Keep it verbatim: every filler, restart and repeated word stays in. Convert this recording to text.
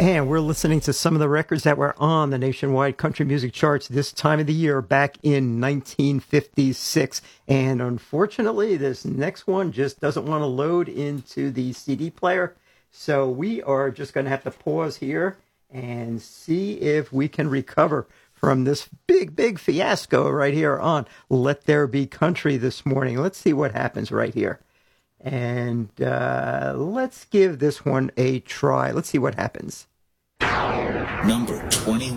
And we're listening to some of the records that were on the nationwide country music charts this time of the year back in nineteen fifty-six. And unfortunately, this next one just doesn't want to load into the C D player. So we are just going to have to pause here and see if we can recover from this big, big fiasco right here on Let There Be Country this morning. Let's see what happens right here. And uh, let's give this one a try. Let's see what happens. Number twenty-one.